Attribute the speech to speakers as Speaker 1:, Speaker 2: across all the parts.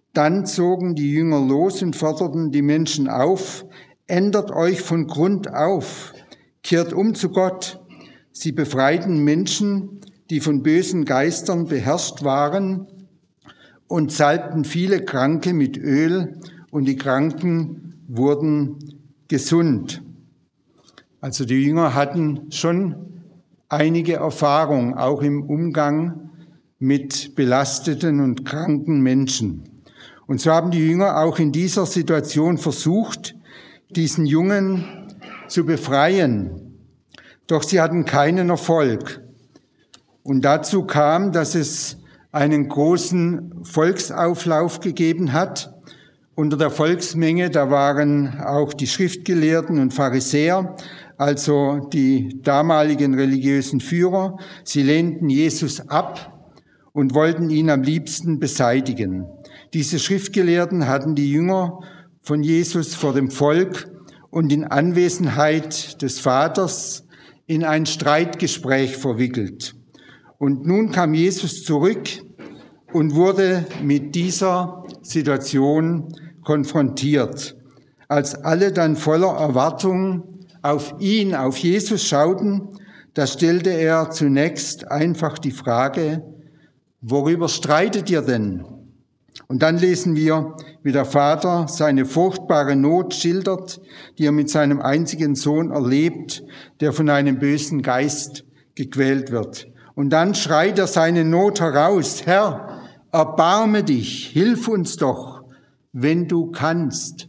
Speaker 1: Dann zogen die Jünger los und forderten die Menschen auf: Ändert euch von Grund auf, kehrt um zu Gott. Sie befreiten Menschen, die von bösen Geistern beherrscht waren, und salbten viele Kranke mit Öl, und die Kranken wurden gesund. Also die Jünger hatten schon einige Erfahrung, auch im Umgang mit belasteten und kranken Menschen. Und so haben die Jünger auch in dieser Situation versucht, diesen Jungen zu befreien. Doch sie hatten keinen Erfolg. Und dazu kam, dass es einen großen Volksauflauf gegeben hat. Unter der Volksmenge, da waren auch die Schriftgelehrten und Pharisäer, also die damaligen religiösen Führer. Sie lehnten Jesus ab und wollten ihn am liebsten beseitigen. Diese Schriftgelehrten hatten die Jünger von Jesus vor dem Volk und in Anwesenheit des Vaters in ein Streitgespräch verwickelt. Und nun kam Jesus zurück und wurde mit dieser Situation konfrontiert. Als alle dann voller Erwartung auf ihn, auf Jesus schauten, da stellte er zunächst einfach die Frage: Worüber streitet ihr denn? Und dann lesen wir, wie der Vater seine furchtbare Not schildert, die er mit seinem einzigen Sohn erlebt, der von einem bösen Geist gequält wird. Und dann schreit er seine Not heraus: Herr, erbarme dich, hilf uns doch, wenn du kannst.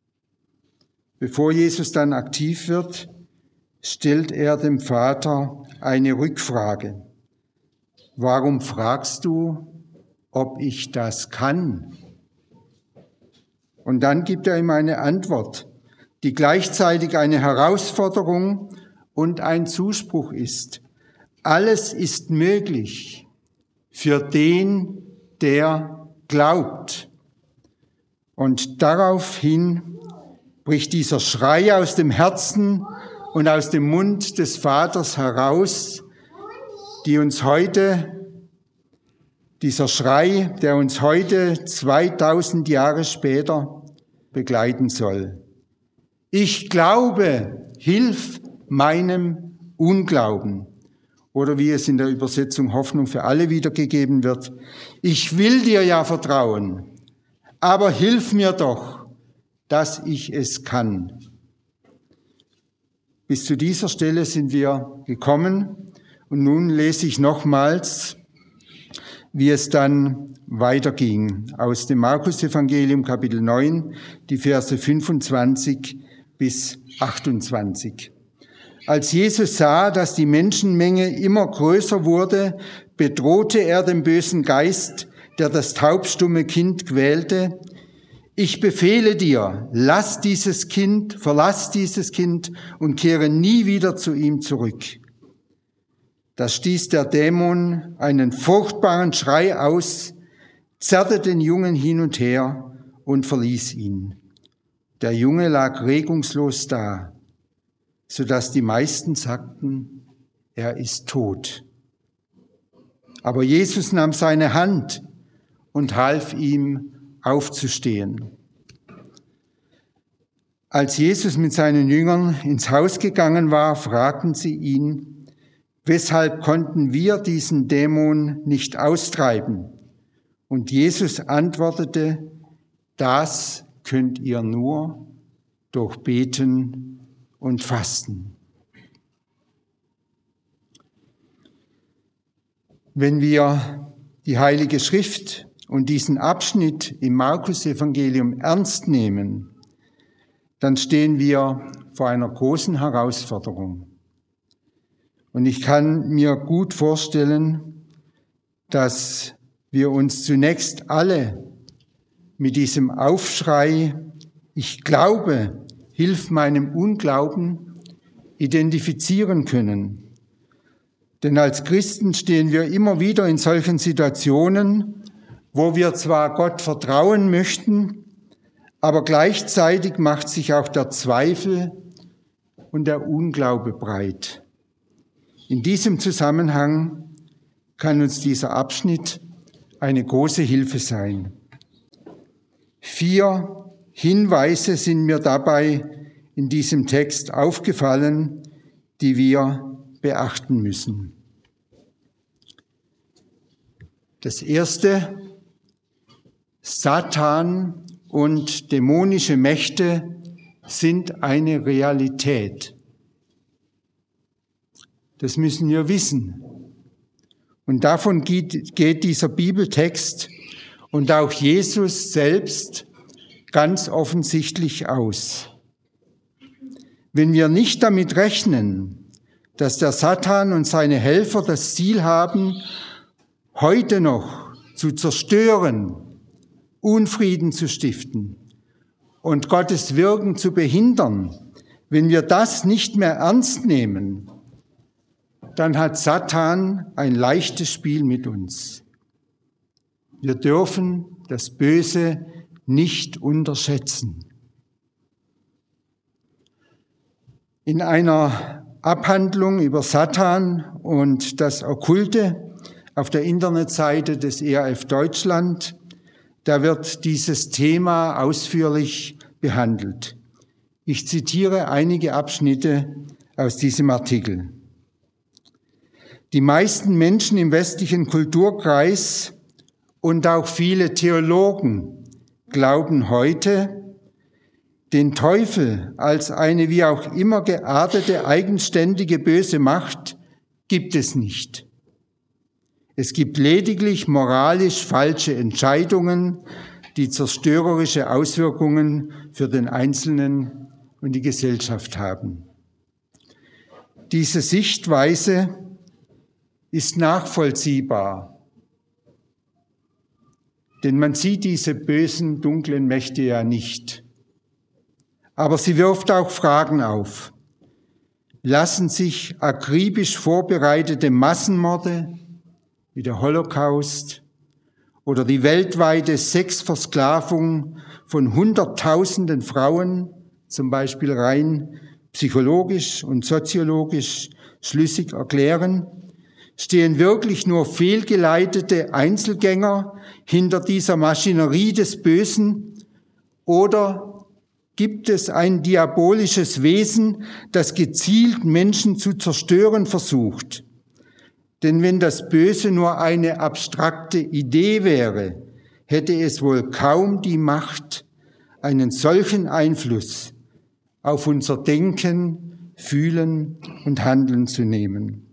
Speaker 1: Bevor Jesus dann aktiv wird, stellt er dem Vater eine Rückfrage. Warum fragst du, ob ich das kann? Und dann gibt er ihm eine Antwort, die gleichzeitig eine Herausforderung und ein Zuspruch ist. Alles ist möglich für den, der glaubt. Und daraufhin bricht dieser Schrei aus dem Herzen und aus dem Mund des Vaters heraus, dieser Schrei, der uns heute 2000 Jahre später begleiten soll. Ich glaube, hilf meinem Unglauben. Oder wie es in der Übersetzung Hoffnung für alle wiedergegeben wird: Ich will dir ja vertrauen, aber hilf mir doch, dass ich es kann. Bis zu dieser Stelle sind wir gekommen und nun lese ich nochmals, wie es dann weiterging. Aus dem Markus-Evangelium, Kapitel 9, die Verse 25 bis 28. Als Jesus sah, dass die Menschenmenge immer größer wurde, bedrohte er den bösen Geist, der das taubstumme Kind quälte: Ich befehle dir, verlass dieses Kind und kehre nie wieder zu ihm zurück. Da stieß der Dämon einen furchtbaren Schrei aus, zerrte den Jungen hin und her und verließ ihn. Der Junge lag regungslos da, sodass die meisten sagten, er ist tot. Aber Jesus nahm seine Hand und half ihm aufzustehen. Als Jesus mit seinen Jüngern ins Haus gegangen war, fragten sie ihn: Weshalb konnten wir diesen Dämon nicht austreiben? Und Jesus antwortete: Das könnt ihr nur durch Beten und Fasten. Wenn wir die Heilige Schrift und diesen Abschnitt im Markus-Evangelium ernst nehmen, dann stehen wir vor einer großen Herausforderung. Und ich kann mir gut vorstellen, dass wir uns zunächst alle mit diesem Aufschrei: Ich glaube, hilf meinem Unglauben, identifizieren können. Denn als Christen stehen wir immer wieder in solchen Situationen, wo wir zwar Gott vertrauen möchten, aber gleichzeitig macht sich auch der Zweifel und der Unglaube breit. In diesem Zusammenhang kann uns dieser Abschnitt eine große Hilfe sein. 4 Hinweise sind mir dabei in diesem Text aufgefallen, die wir beachten müssen. Das erste: Satan und dämonische Mächte sind eine Realität. Das müssen wir wissen. Und davon geht dieser Bibeltext und auch Jesus selbst ganz offensichtlich aus. Wenn wir nicht damit rechnen, dass der Satan und seine Helfer das Ziel haben, heute noch zu zerstören, Unfrieden zu stiften und Gottes Wirken zu behindern, wenn wir das nicht mehr ernst nehmen, dann hat Satan ein leichtes Spiel mit uns. Wir dürfen das Böse nicht unterschätzen. In einer Abhandlung über Satan und das Okkulte auf der Internetseite des ERF Deutschland, da wird dieses Thema ausführlich behandelt. Ich zitiere einige Abschnitte aus diesem Artikel. Die meisten Menschen im westlichen Kulturkreis und auch viele Theologen glauben heute, den Teufel als eine wie auch immer geartete, eigenständige böse Macht gibt es nicht. Es gibt lediglich moralisch falsche Entscheidungen, die zerstörerische Auswirkungen für den Einzelnen und die Gesellschaft haben. Diese Sichtweise ist nachvollziehbar, denn man sieht diese bösen, dunklen Mächte ja nicht. Aber sie wirft auch Fragen auf. Lassen sich akribisch vorbereitete Massenmorde wie der Holocaust oder die weltweite Sexversklavung von Hunderttausenden Frauen, zum Beispiel rein psychologisch und soziologisch schlüssig erklären? Stehen wirklich nur fehlgeleitete Einzelgänger hinter dieser Maschinerie des Bösen? Oder gibt es ein diabolisches Wesen, das gezielt Menschen zu zerstören versucht? Denn wenn das Böse nur eine abstrakte Idee wäre, hätte es wohl kaum die Macht, einen solchen Einfluss auf unser Denken, Fühlen und Handeln zu nehmen.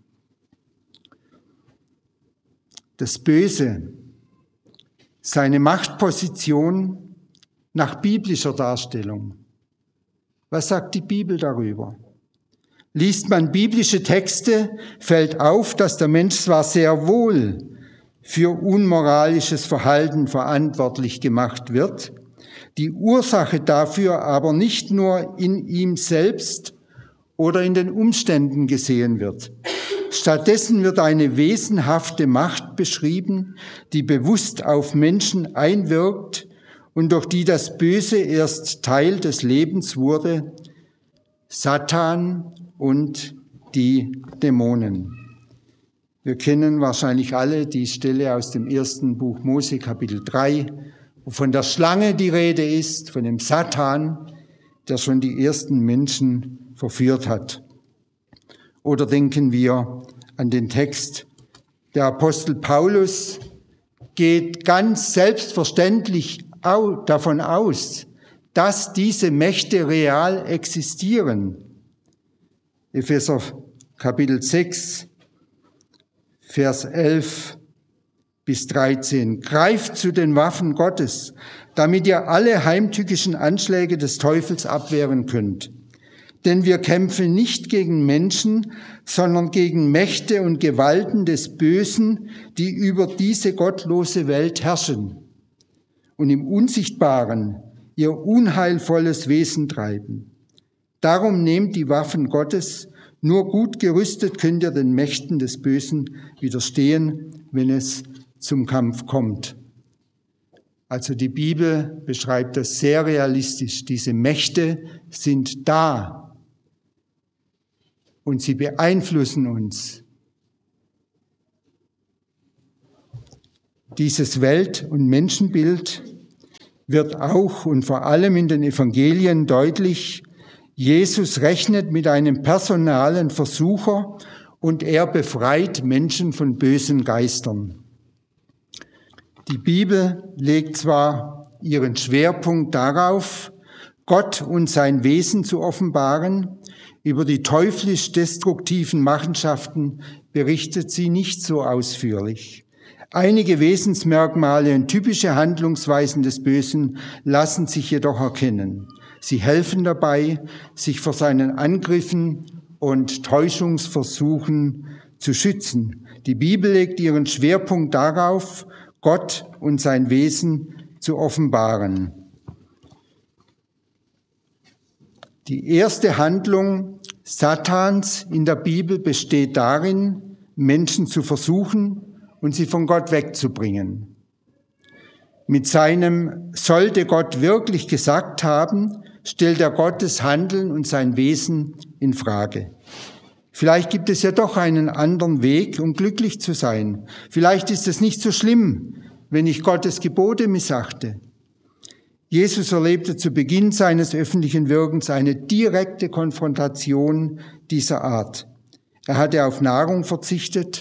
Speaker 1: Das Böse, seine Machtposition nach biblischer Darstellung. Was sagt die Bibel darüber? Liest man biblische Texte, fällt auf, dass der Mensch zwar sehr wohl für unmoralisches Verhalten verantwortlich gemacht wird, die Ursache dafür aber nicht nur in ihm selbst oder in den Umständen gesehen wird. Stattdessen wird eine wesenhafte Macht beschrieben, die bewusst auf Menschen einwirkt und durch die das Böse erst Teil des Lebens wurde, Satan und die Dämonen. Wir kennen wahrscheinlich alle die Stelle aus dem 1. Buch Mose, Kapitel 3, wo von der Schlange die Rede ist, von dem Satan, der schon die ersten Menschen verführt hat. Oder denken wir an den Text, der Apostel Paulus geht ganz selbstverständlich davon aus, dass diese Mächte real existieren. Epheser Kapitel 6, Vers 11 bis 13. Greift zu den Waffen Gottes, damit ihr alle heimtückischen Anschläge des Teufels abwehren könnt. Denn wir kämpfen nicht gegen Menschen, sondern gegen Mächte und Gewalten des Bösen, die über diese gottlose Welt herrschen und im Unsichtbaren ihr unheilvolles Wesen treiben. Darum nehmt die Waffen Gottes, nur gut gerüstet könnt ihr den Mächten des Bösen widerstehen, wenn es zum Kampf kommt. Also die Bibel beschreibt das sehr realistisch. Diese Mächte sind da und sie beeinflussen uns. Dieses Welt- und Menschenbild wird auch und vor allem in den Evangelien deutlich, Jesus rechnet mit einem personalen Versucher und er befreit Menschen von bösen Geistern. Die Bibel legt zwar ihren Schwerpunkt darauf, Gott und sein Wesen zu offenbaren, über die teuflisch-destruktiven Machenschaften berichtet sie nicht so ausführlich. Einige Wesensmerkmale und typische Handlungsweisen des Bösen lassen sich jedoch erkennen. Sie helfen dabei, sich vor seinen Angriffen und Täuschungsversuchen zu schützen. Die Bibel legt ihren Schwerpunkt darauf, Gott und sein Wesen zu offenbaren. Die erste Handlung Satans in der Bibel besteht darin, Menschen zu versuchen und sie von Gott wegzubringen. Mit seinem sollte Gott wirklich gesagt haben, stellt er Gottes Handeln und sein Wesen in Frage. Vielleicht gibt es ja doch einen anderen Weg, um glücklich zu sein. Vielleicht ist es nicht so schlimm, wenn ich Gottes Gebote missachte. Jesus erlebte zu Beginn seines öffentlichen Wirkens eine direkte Konfrontation dieser Art. Er hatte auf Nahrung verzichtet,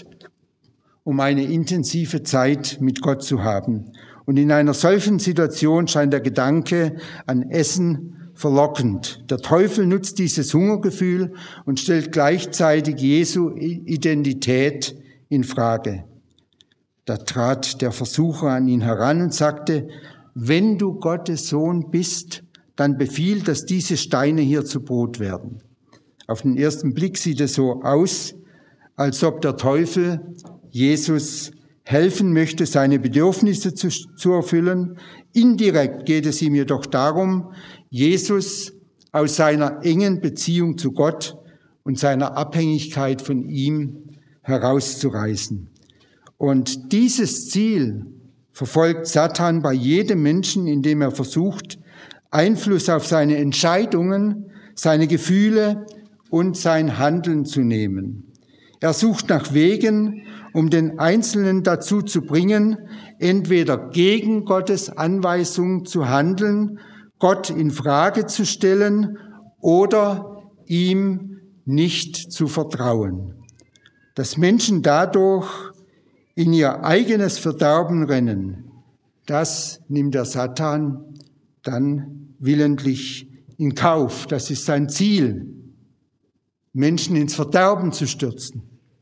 Speaker 1: um eine intensive Zeit mit Gott zu haben. Und in einer solchen Situation scheint der Gedanke an Essen verlockend. Der Teufel nutzt dieses Hungergefühl und stellt gleichzeitig Jesu Identität in Frage. Da trat der Versucher an ihn heran und sagte, wenn du Gottes Sohn bist, dann befiehl, dass diese Steine hier zu Brot werden. Auf den ersten Blick sieht es so aus, als ob der Teufel Jesus helfen möchte, seine Bedürfnisse zu erfüllen. Indirekt geht es ihm jedoch darum, Jesus aus seiner engen Beziehung zu Gott und seiner Abhängigkeit von ihm herauszureißen. Und dieses Ziel verfolgt Satan bei jedem Menschen, indem er versucht, Einfluss auf seine Entscheidungen, seine Gefühle und sein Handeln zu nehmen. Er sucht nach Wegen, um den Einzelnen dazu zu bringen, entweder gegen Gottes Anweisung zu handeln, Gott in Frage zu stellen oder ihm nicht zu vertrauen. Dass Menschen dadurch in ihr eigenes Verderben rennen, das nimmt der Satan dann willentlich in Kauf. Das ist sein Ziel, Menschen ins Verderben zu stürzen.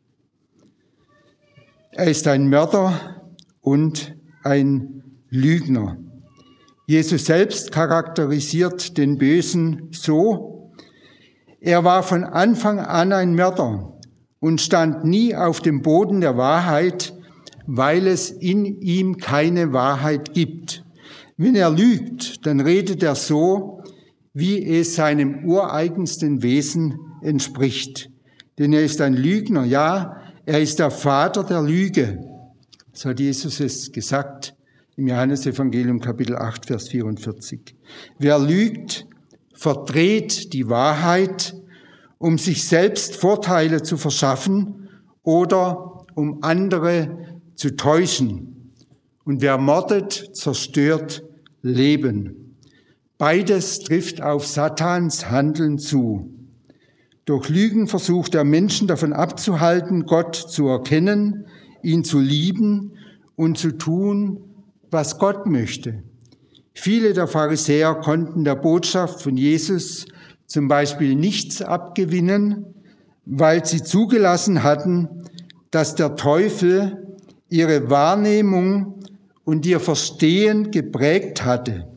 Speaker 1: Er ist ein Mörder und ein Lügner. Jesus selbst charakterisiert den Bösen so: Er war von Anfang an ein Mörder und stand nie auf dem Boden der Wahrheit, weil es in ihm keine Wahrheit gibt. Wenn er lügt, dann redet er so, wie es seinem ureigensten Wesen entspricht. Denn er ist ein Lügner, ja, er ist der Vater der Lüge. So hat Jesus es gesagt im Johannesevangelium Kapitel 8, Vers 44. Wer lügt, verdreht die Wahrheit, um sich selbst Vorteile zu verschaffen oder um andere zu täuschen. Und wer mordet, zerstört Leben. Beides trifft auf Satans Handeln zu. Durch Lügen versucht er Menschen davon abzuhalten, Gott zu erkennen, ihn zu lieben und zu tun, was Gott möchte. Viele der Pharisäer konnten der Botschaft von Jesus zum Beispiel nichts abgewinnen, weil sie zugelassen hatten, dass der Teufel ihre Wahrnehmung und ihr Verstehen geprägt hatte.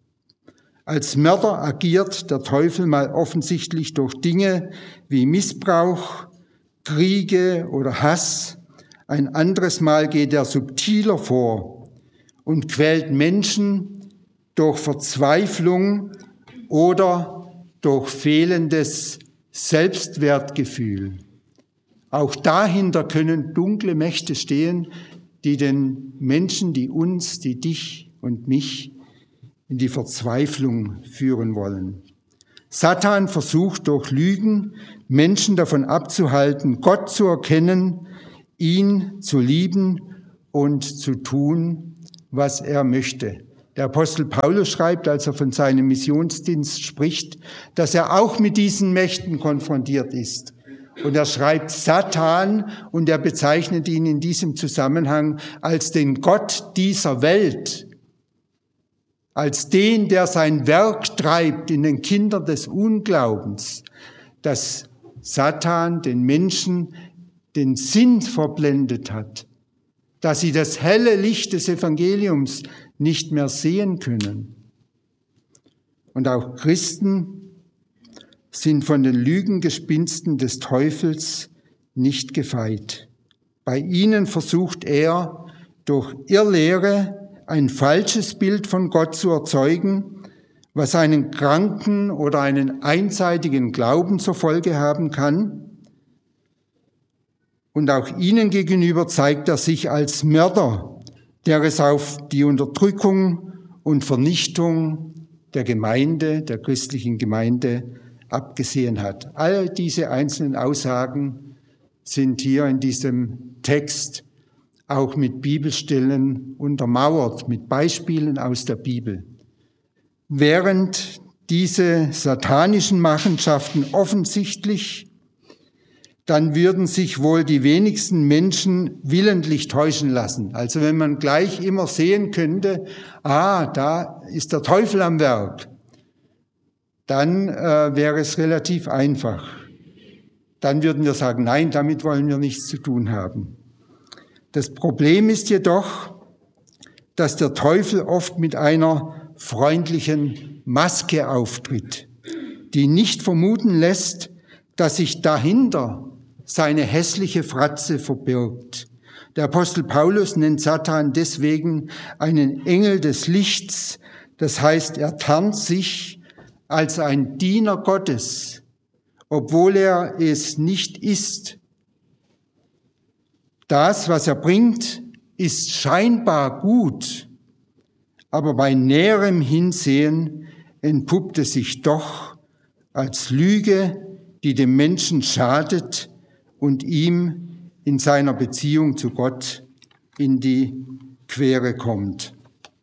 Speaker 1: Als Mörder agiert der Teufel mal offensichtlich durch Dinge wie Missbrauch, Kriege oder Hass. Ein anderes Mal geht er subtiler vor und quält Menschen durch Verzweiflung oder durch fehlendes Selbstwertgefühl. Auch dahinter können dunkle Mächte stehen, die den Menschen, die uns, die dich und mich in die Verzweiflung führen wollen. Satan versucht durch Lügen, Menschen davon abzuhalten, Gott zu erkennen, ihn zu lieben und zu tun, was er möchte. Der Apostel Paulus schreibt, als er von seinem Missionsdienst spricht, dass er auch mit diesen Mächten konfrontiert ist. Und er schreibt Satan und er bezeichnet ihn in diesem Zusammenhang als den Gott dieser Welt, als den, der sein Werk treibt in den Kindern des Unglaubens, dass Satan den Menschen den Sinn verblendet hat, dass sie das helle Licht des Evangeliums nicht mehr sehen können. Und auch Christen sind von den Lügengespinsten des Teufels nicht gefeit. Bei ihnen versucht er, durch Irrlehre ein falsches Bild von Gott zu erzeugen, was einen kranken oder einen einseitigen Glauben zur Folge haben kann. Und auch ihnen gegenüber zeigt er sich als Mörder, der es auf die Unterdrückung und Vernichtung der Gemeinde, der christlichen Gemeinde, abgesehen hat. All diese einzelnen Aussagen sind hier in diesem Text auch mit Bibelstellen untermauert, mit Beispielen aus der Bibel. Während diese satanischen Machenschaften offensichtlich, dann würden sich wohl die wenigsten Menschen willentlich täuschen lassen. Also wenn man gleich immer sehen könnte, da ist der Teufel am Werk, dann wäre es relativ einfach. Dann würden wir sagen, nein, damit wollen wir nichts zu tun haben. Das Problem ist jedoch, dass der Teufel oft mit einer freundlichen Maske auftritt, die nicht vermuten lässt, dass sich dahinter seine hässliche Fratze verbirgt. Der Apostel Paulus nennt Satan deswegen einen Engel des Lichts, das heißt, er tarnt sich als ein Diener Gottes, obwohl er es nicht ist. Das, was er bringt, ist scheinbar gut, aber bei näherem Hinsehen entpuppt es sich doch als Lüge, die dem Menschen schadet und ihm in seiner Beziehung zu Gott in die Quere kommt.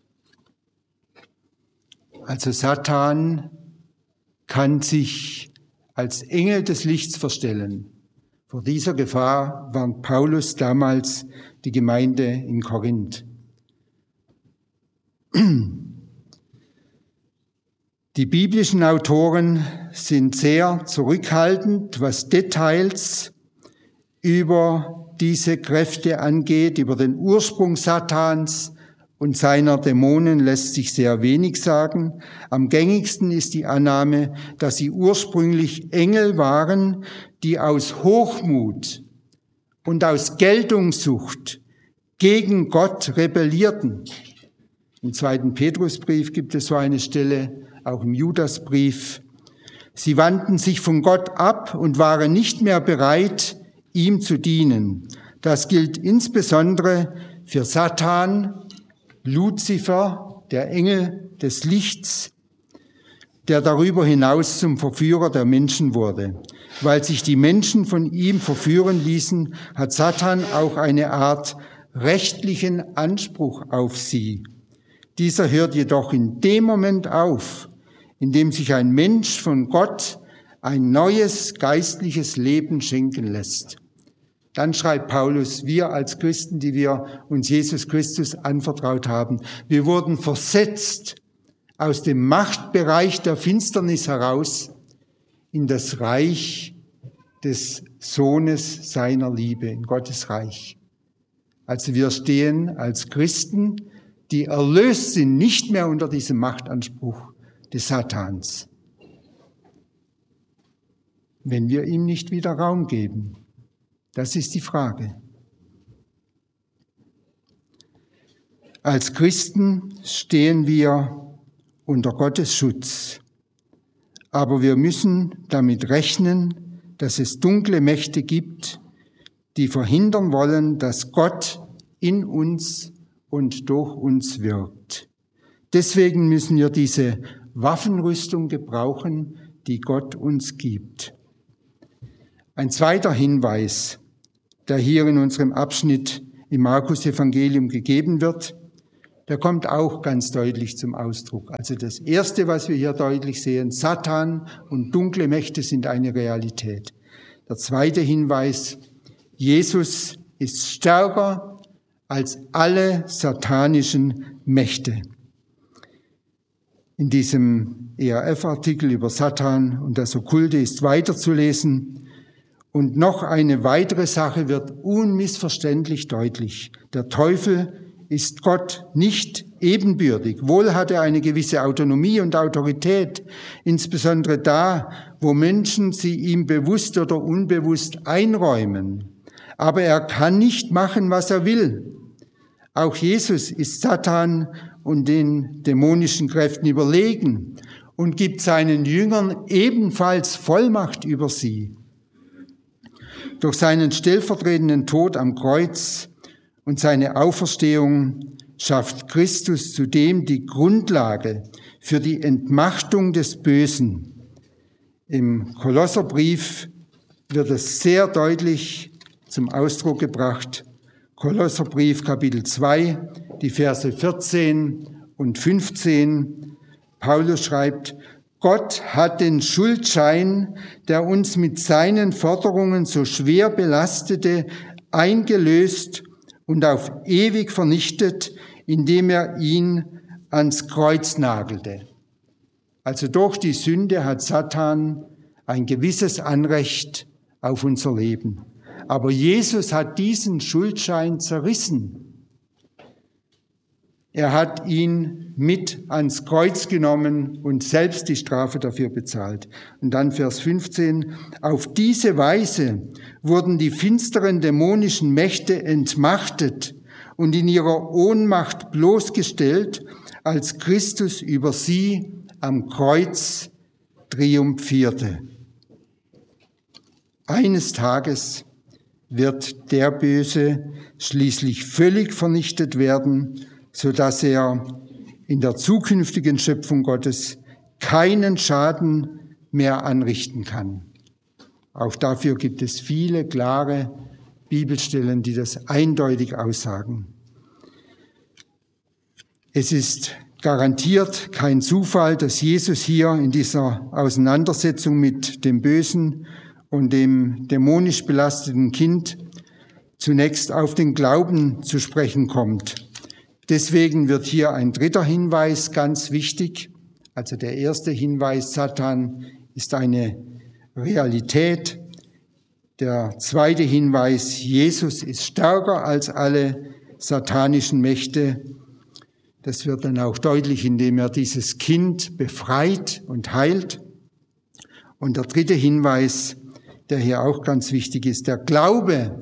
Speaker 1: Also Satan kann sich als Engel des Lichts verstellen. Vor dieser Gefahr warnt Paulus damals die Gemeinde in Korinth. Die biblischen Autoren sind sehr zurückhaltend, was Details über diese Kräfte angeht. Über den Ursprung Satans und seiner Dämonen lässt sich sehr wenig sagen. Am gängigsten ist die Annahme, dass sie ursprünglich Engel waren, die aus Hochmut und aus Geltungssucht gegen Gott rebellierten. Im 2. Petrusbrief gibt es so eine Stelle, auch im Judasbrief. Sie wandten sich von Gott ab und waren nicht mehr bereit, ihm zu dienen. Das gilt insbesondere für Satan, Luzifer, der Engel des Lichts, der darüber hinaus zum Verführer der Menschen wurde. Weil sich die Menschen von ihm verführen ließen, hat Satan auch eine Art rechtlichen Anspruch auf sie. Dieser hört jedoch in dem Moment auf, in dem sich ein Mensch von Gott ein neues geistliches Leben schenken lässt. Dann schreibt Paulus, wir als Christen, die wir uns Jesus Christus anvertraut haben, wir wurden versetzt aus dem Machtbereich der Finsternis heraus in das Reich des Sohnes seiner Liebe, in Gottes Reich. Also wir stehen als Christen, die erlöst sind, nicht mehr unter diesem Machtanspruch des Satans, wenn wir ihm nicht wieder Raum geben. Das ist die Frage. Als Christen stehen wir unter Gottes Schutz, aber wir müssen damit rechnen, dass es dunkle Mächte gibt, die verhindern wollen, dass Gott in uns und durch uns wirkt. Deswegen müssen wir diese Waffenrüstung gebrauchen, die Gott uns gibt. Ein zweiter Hinweis, der hier in unserem Abschnitt im Markus-Evangelium gegeben wird, der kommt auch ganz deutlich zum Ausdruck. Also das Erste, was wir hier deutlich sehen, Satan und dunkle Mächte sind eine Realität. Der zweite Hinweis, Jesus ist stärker als alle satanischen Mächte. In diesem ERF-Artikel über Satan und das Okkulte ist weiterzulesen. Und noch eine weitere Sache wird unmissverständlich deutlich. Der Teufel ist Gott nicht ebenbürtig. Wohl hat er eine gewisse Autonomie und Autorität, insbesondere da, wo Menschen sie ihm bewusst oder unbewusst einräumen. Aber er kann nicht machen, was er will. Auch Jesus ist Satan und den dämonischen Kräften überlegen und gibt seinen Jüngern ebenfalls Vollmacht über sie. Durch seinen stellvertretenden Tod am Kreuz und seine Auferstehung schafft Christus zudem die Grundlage für die Entmachtung des Bösen. Im Kolosserbrief wird es sehr deutlich zum Ausdruck gebracht. Kolosserbrief Kapitel 2, die Verse 14 und 15. Paulus schreibt, Gott hat den Schuldschein, der uns mit seinen Forderungen so schwer belastete, eingelöst und auf ewig vernichtet, indem er ihn ans Kreuz nagelte. Also durch die Sünde hat Satan ein gewisses Anrecht auf unser Leben. Aber Jesus hat diesen Schuldschein zerrissen. Er hat ihn mit ans Kreuz genommen und selbst die Strafe dafür bezahlt. Und dann Vers 15. Auf diese Weise wurden die finsteren dämonischen Mächte entmachtet und in ihrer Ohnmacht bloßgestellt, als Christus über sie am Kreuz triumphierte. Eines Tages wird der Böse schließlich völlig vernichtet werden, sodass er in der zukünftigen Schöpfung Gottes keinen Schaden mehr anrichten kann. Auch dafür gibt es viele klare Bibelstellen, die das eindeutig aussagen. Es ist garantiert kein Zufall, dass Jesus hier in dieser Auseinandersetzung mit dem Bösen und dem dämonisch belasteten Kind zunächst auf den Glauben zu sprechen kommt. Deswegen wird hier ein dritter Hinweis ganz wichtig. Also der erste Hinweis, Satan ist eine Realität. Der zweite Hinweis, Jesus ist stärker als alle satanischen Mächte. Das wird dann auch deutlich, indem er dieses Kind befreit und heilt. Und der dritte Hinweis, der hier auch ganz wichtig ist, der Glaube,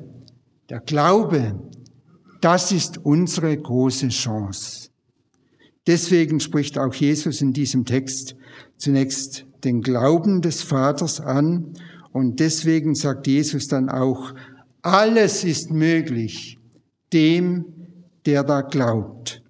Speaker 1: das ist unsere große Chance. Deswegen spricht auch Jesus in diesem Text zunächst den Glauben des Vaters an und deswegen sagt Jesus dann auch, alles ist möglich dem, der da glaubt.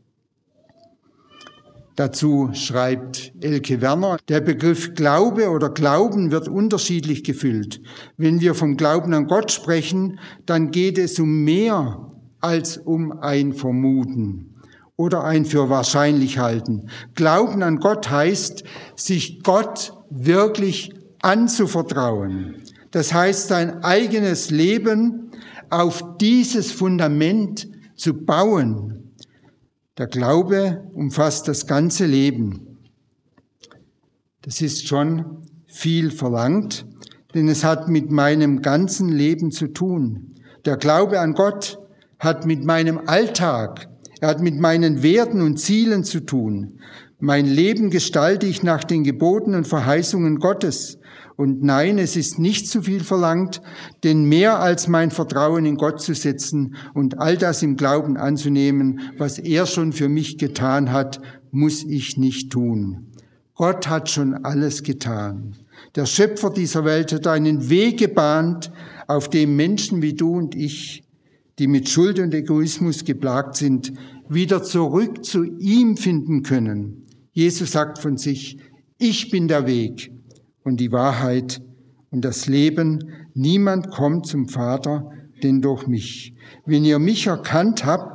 Speaker 1: Dazu schreibt Elke Werner, der Begriff Glaube oder Glauben wird unterschiedlich gefüllt. Wenn wir vom Glauben an Gott sprechen, dann geht es um mehr als um ein Vermuten oder ein für wahrscheinlich halten. Glauben an Gott heißt, sich Gott wirklich anzuvertrauen. Das heißt, sein eigenes Leben auf dieses Fundament zu bauen. Der Glaube umfasst das ganze Leben. Das ist schon viel verlangt, denn es hat mit meinem ganzen Leben zu tun. Der Glaube an Gott hat mit meinem Alltag, er hat mit meinen Werten und Zielen zu tun. Mein Leben gestalte ich nach den Geboten und Verheißungen Gottes. Und nein, es ist nicht zu viel verlangt, denn mehr als mein Vertrauen in Gott zu setzen und all das im Glauben anzunehmen, was er schon für mich getan hat, muss ich nicht tun. Gott hat schon alles getan. Der Schöpfer dieser Welt hat einen Weg gebahnt, auf dem Menschen wie du und ich, die mit Schuld und Egoismus geplagt sind, wieder zurück zu ihm finden können. Jesus sagt von sich, ich bin der Weg und die Wahrheit und das Leben. Niemand kommt zum Vater, denn durch mich. Wenn ihr mich erkannt habt,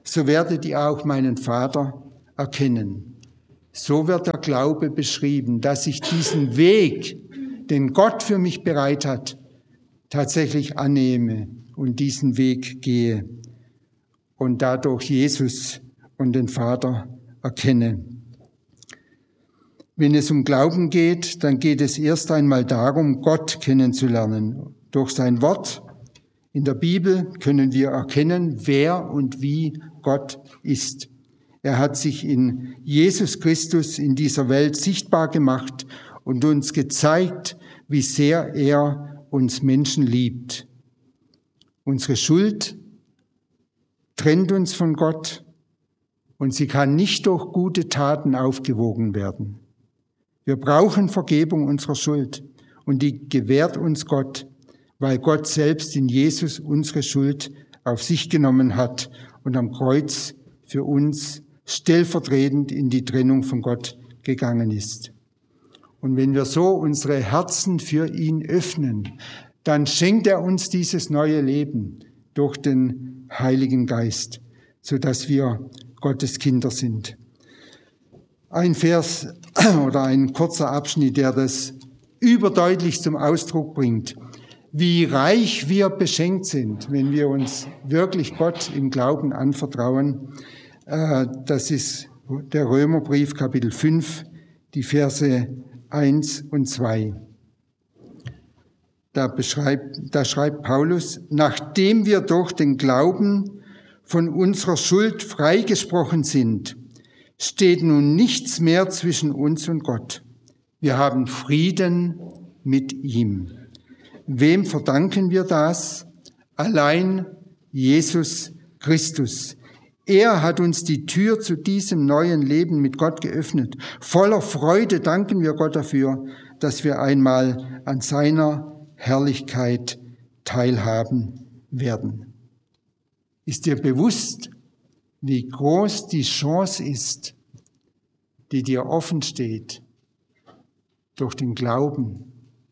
Speaker 1: so werdet ihr auch meinen Vater erkennen. So wird der Glaube beschrieben, dass ich diesen Weg, den Gott für mich bereit hat, tatsächlich annehme und diesen Weg gehe und dadurch Jesus und den Vater erkenne. Wenn es um Glauben geht, dann geht es erst einmal darum, Gott kennenzulernen. Durch sein Wort in der Bibel können wir erkennen, wer und wie Gott ist. Er hat sich in Jesus Christus in dieser Welt sichtbar gemacht und uns gezeigt, wie sehr er uns Menschen liebt. Unsere Schuld trennt uns von Gott und sie kann nicht durch gute Taten aufgewogen werden. Wir brauchen Vergebung unserer Schuld und die gewährt uns Gott, weil Gott selbst in Jesus unsere Schuld auf sich genommen hat und am Kreuz für uns stellvertretend in die Trennung von Gott gegangen ist. Und wenn wir so unsere Herzen für ihn öffnen, dann schenkt er uns dieses neue Leben durch den Heiligen Geist, sodass wir Gottes Kinder sind. Ein Vers oder ein kurzer Abschnitt, der das überdeutlich zum Ausdruck bringt, wie reich wir beschenkt sind, wenn wir uns wirklich Gott im Glauben anvertrauen. Das ist der Römerbrief, Kapitel 5, die Verse 1 und 2. Da schreibt Paulus, nachdem wir durch den Glauben von unserer Schuld freigesprochen sind, steht nun nichts mehr zwischen uns und Gott. Wir haben Frieden mit ihm. Wem verdanken wir das? Allein Jesus Christus. Er hat uns die Tür zu diesem neuen Leben mit Gott geöffnet. Voller Freude danken wir Gott dafür, dass wir einmal an seiner Herrlichkeit teilhaben werden. Ist dir bewusst, wie groß die Chance ist, die dir offen steht durch den Glauben?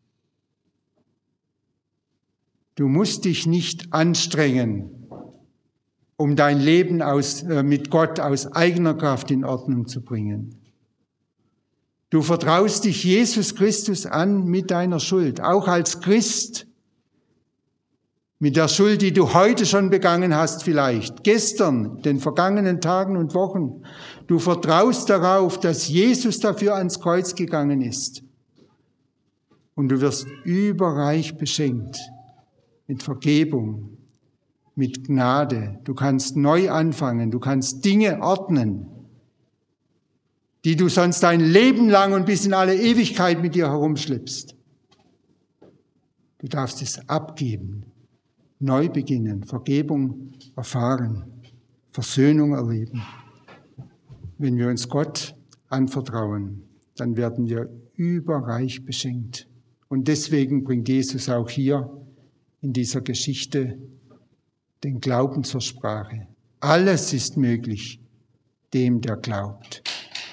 Speaker 1: Du musst dich nicht anstrengen, um dein Leben mit Gott aus eigener Kraft in Ordnung zu bringen. Du vertraust dich Jesus Christus an mit deiner Schuld, auch als Christ, mit der Schuld, die du heute schon begangen hast vielleicht, gestern, den vergangenen Tagen und Wochen. Du vertraust darauf, dass Jesus dafür ans Kreuz gegangen ist. Und du wirst überreich beschenkt mit Vergebung, mit Gnade. Du kannst neu anfangen, du kannst Dinge ordnen, die du sonst dein Leben lang und bis in alle Ewigkeit mit dir herumschleppst. Du darfst es abgeben, neu beginnen, Vergebung erfahren, Versöhnung erleben. Wenn wir uns Gott anvertrauen, dann werden wir überreich beschenkt. Und deswegen bringt Jesus auch hier in dieser Geschichte den Glauben zur Sprache. Alles ist möglich dem, der glaubt.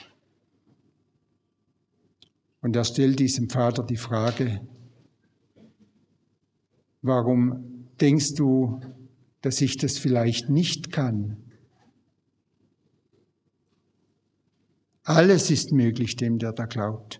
Speaker 1: Und er stellt diesem Vater die Frage, warum denkst du, dass ich das vielleicht nicht kann? Alles ist möglich dem, der da glaubt.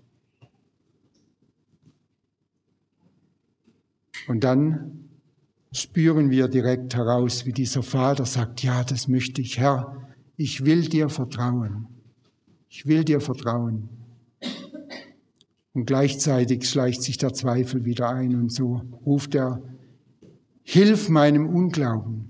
Speaker 1: Und dann spüren wir direkt heraus, wie dieser Vater sagt, ja, das möchte ich, Herr, ich will dir vertrauen. Ich will dir vertrauen. Und gleichzeitig schleicht sich der Zweifel wieder ein und so ruft er, hilf meinem Unglauben.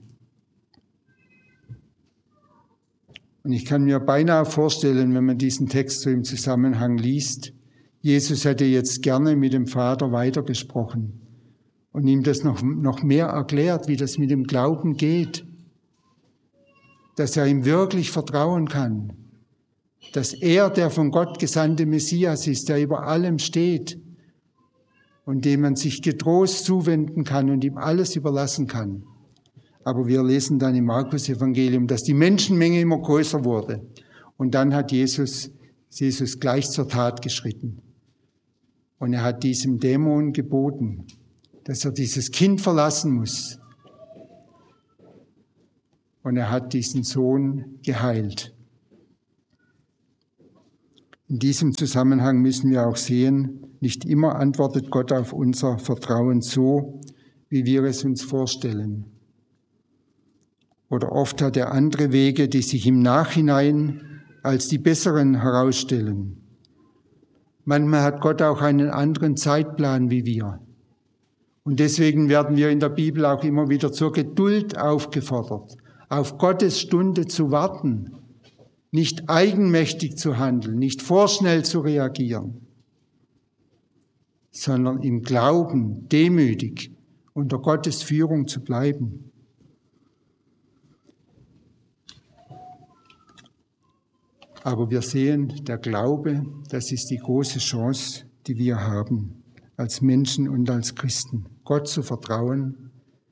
Speaker 1: Und ich kann mir beinahe vorstellen, wenn man diesen Text so im Zusammenhang liest, Jesus hätte jetzt gerne mit dem Vater weitergesprochen und ihm das noch mehr erklärt, wie das mit dem Glauben geht, dass er ihm wirklich vertrauen kann, dass er der von Gott gesandte Messias ist, der über allem steht und dem man sich getrost zuwenden kann und ihm alles überlassen kann. Aber wir lesen dann im Markus-Evangelium, dass die Menschenmenge immer größer wurde. Und dann hat Jesus gleich zur Tat geschritten. Und er hat diesem Dämon geboten, dass er dieses Kind verlassen muss. und er hat diesen Sohn geheilt. In diesem Zusammenhang müssen wir auch sehen, nicht immer antwortet Gott auf unser Vertrauen so, wie wir es uns vorstellen. Oder oft hat er andere Wege, die sich im Nachhinein als die besseren herausstellen. Manchmal hat Gott auch einen anderen Zeitplan wie wir. Und deswegen werden wir in der Bibel auch immer wieder zur Geduld aufgefordert, auf Gottes Stunde zu warten, nicht eigenmächtig zu handeln, nicht vorschnell zu reagieren, sondern im Glauben demütig unter Gottes Führung zu bleiben. Aber wir sehen, der Glaube, das ist die große Chance, die wir haben, als Menschen und als Christen, Gott zu vertrauen,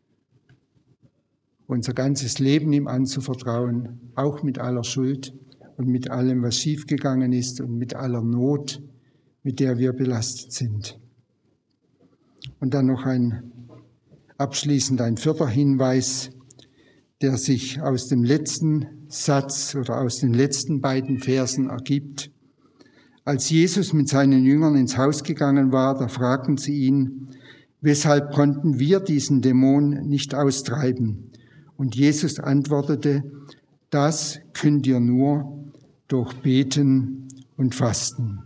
Speaker 1: unser ganzes Leben ihm anzuvertrauen, auch mit aller Schuld und mit allem, was schiefgegangen ist und mit aller Not, mit der wir belastet sind. Und dann noch abschließend ein vierter Hinweis, der sich aus dem letzten Satz oder aus den letzten beiden Versen ergibt. Als Jesus mit seinen Jüngern ins Haus gegangen war, da fragten sie ihn, weshalb konnten wir diesen Dämon nicht austreiben? Und Jesus antwortete, das könnt ihr nur durch Beten und Fasten.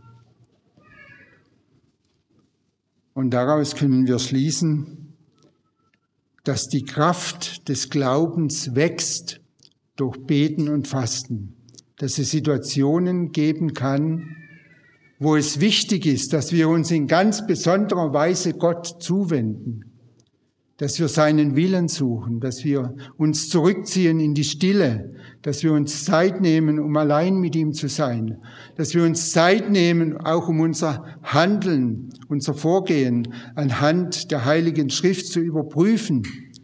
Speaker 1: Und daraus können wir schließen, dass die Kraft des Glaubens wächst durch Beten und Fasten, dass es Situationen geben kann, wo es wichtig ist, dass wir uns in ganz besonderer Weise Gott zuwenden, dass wir seinen Willen suchen, dass wir uns zurückziehen in die Stille, dass wir uns Zeit nehmen, um allein mit ihm zu sein, dass wir uns Zeit nehmen, auch um unser Handeln, unser Vorgehen anhand der Heiligen Schrift zu überprüfen,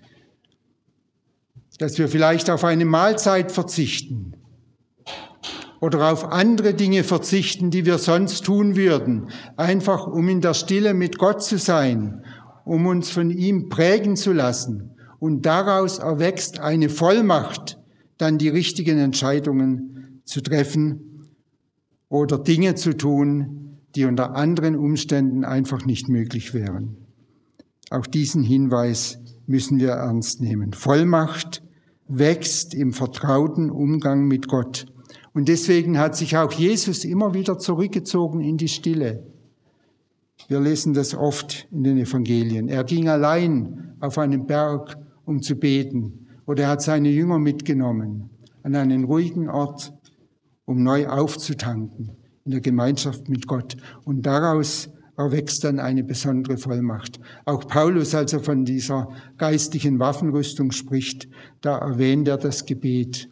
Speaker 1: dass wir vielleicht auf eine Mahlzeit verzichten oder auf andere Dinge verzichten, die wir sonst tun würden, einfach um in der Stille mit Gott zu sein, um uns von ihm prägen zu lassen. Und daraus erwächst eine Vollmacht, dann die richtigen Entscheidungen zu treffen oder Dinge zu tun, die unter anderen Umständen einfach nicht möglich wären. Auch diesen Hinweis müssen wir ernst nehmen. Vollmacht wächst im vertrauten Umgang mit Gott. Und deswegen hat sich auch Jesus immer wieder zurückgezogen in die Stille. Wir lesen das oft in den Evangelien. Er ging allein auf einen Berg, um zu beten. Oder er hat seine Jünger mitgenommen an einen ruhigen Ort, um neu aufzutanken in der Gemeinschaft mit Gott. Und daraus erwächst dann eine besondere Vollmacht. Auch Paulus, als er von dieser geistlichen Waffenrüstung spricht, da erwähnt er das Gebet.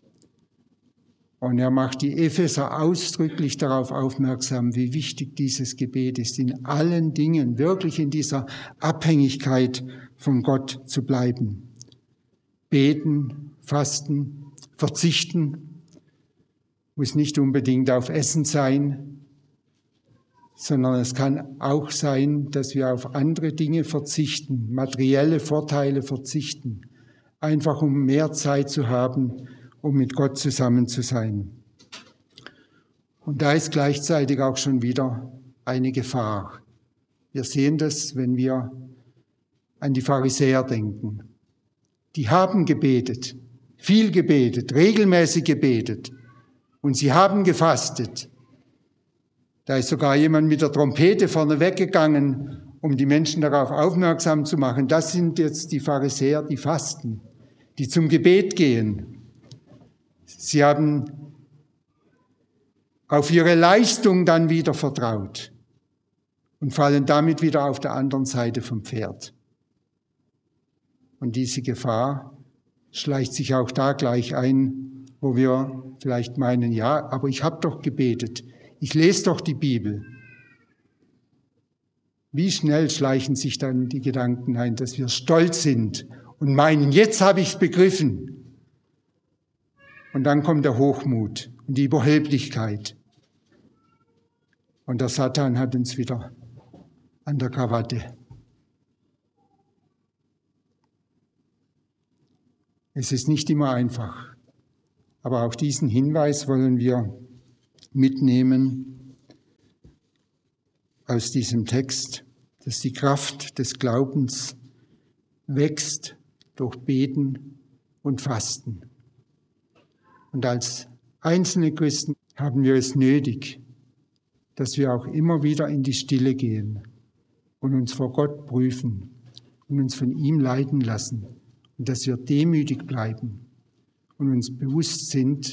Speaker 1: Und er macht die Epheser ausdrücklich darauf aufmerksam, wie wichtig dieses Gebet ist, in allen Dingen wirklich in dieser Abhängigkeit von Gott zu bleiben. Beten, fasten, verzichten, muss nicht unbedingt auf Essen sein, sondern es kann auch sein, dass wir auf andere Dinge verzichten, materielle Vorteile verzichten, einfach um mehr Zeit zu haben, um mit Gott zusammen zu sein. Und da ist gleichzeitig auch schon wieder eine Gefahr. Wir sehen das, wenn wir an die Pharisäer denken. Die haben gebetet, viel gebetet, regelmäßig gebetet und sie haben gefastet. Da ist sogar jemand mit der Trompete vorne weggegangen, um die Menschen darauf aufmerksam zu machen. Das sind jetzt die Pharisäer, die fasten, die zum Gebet gehen. Sie haben auf ihre Leistung dann wieder vertraut und fallen damit wieder auf der anderen Seite vom Pferd. Und diese Gefahr schleicht sich auch da gleich ein, wo wir vielleicht meinen, ja, aber ich habe doch gebetet, ich lese doch die Bibel. Wie schnell schleichen sich dann die Gedanken ein, dass wir stolz sind und meinen, jetzt habe ich es begriffen. Und dann kommt der Hochmut und die Überheblichkeit. Und der Satan hat uns wieder an der Krawatte. Es ist nicht immer einfach, aber auch diesen Hinweis wollen wir mitnehmen aus diesem Text, dass die Kraft des Glaubens wächst durch Beten und Fasten. Und als einzelne Christen haben wir es nötig, dass wir auch immer wieder in die Stille gehen und uns vor Gott prüfen und uns von ihm leiten lassen und dass wir demütig bleiben und uns bewusst sind,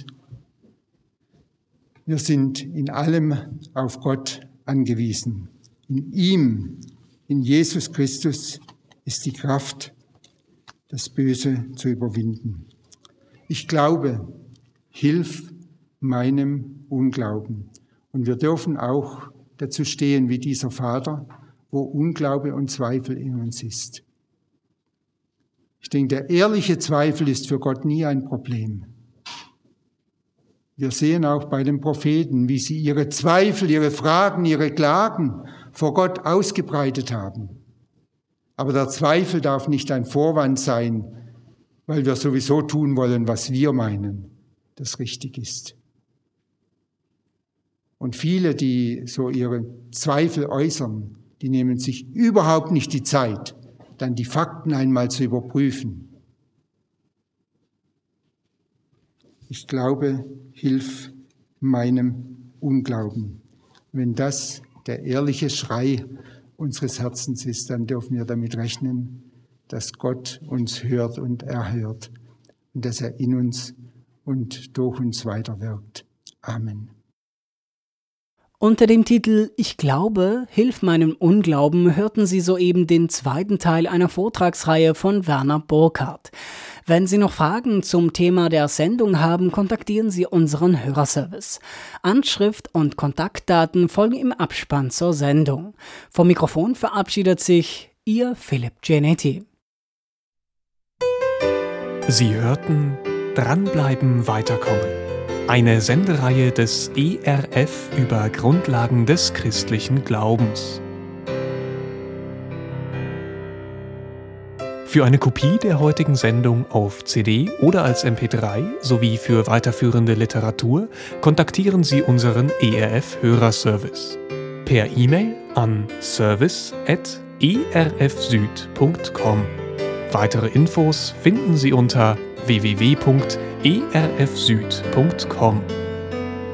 Speaker 1: wir sind in allem auf Gott angewiesen. In ihm, in Jesus Christus, ist die Kraft, das Böse zu überwinden. Ich glaube, hilf meinem Unglauben. Und wir dürfen auch dazu stehen wie dieser Vater, wo Unglaube und Zweifel in uns ist. Ich denke, der ehrliche Zweifel ist für Gott nie ein Problem. Wir sehen auch bei den Propheten, wie sie ihre Zweifel, ihre Fragen, ihre Klagen vor Gott ausgebreitet haben. Aber der Zweifel darf nicht ein Vorwand sein, weil wir sowieso tun wollen, was wir meinen, das richtig ist. Und viele, die so ihre Zweifel äußern, die nehmen sich überhaupt nicht die Zeit, dann die Fakten einmal zu überprüfen. Ich glaube, hilf meinem Unglauben. Wenn das der ehrliche Schrei unseres Herzens ist, dann dürfen wir damit rechnen, dass Gott uns hört und erhört und dass er in uns und durch uns weiterwirkt. Amen.
Speaker 2: Unter dem Titel »Ich glaube, hilf meinem Unglauben« hörten Sie soeben den zweiten Teil einer Vortragsreihe von Werner Burkhardt. Wenn Sie noch Fragen zum Thema der Sendung haben, kontaktieren Sie unseren Hörerservice. Anschrift und Kontaktdaten folgen im Abspann zur Sendung. Vom Mikrofon verabschiedet sich Ihr Philipp Gianetti.
Speaker 3: Sie hörten Dranbleiben, weiterkommen. Eine Sendereihe des ERF über Grundlagen des christlichen Glaubens. Für eine Kopie der heutigen Sendung auf CD oder als MP3 sowie für weiterführende Literatur kontaktieren Sie unseren ERF-Hörerservice. Per E-Mail an service@erfsüd.com. Weitere Infos finden Sie unter www.erfsüd.com.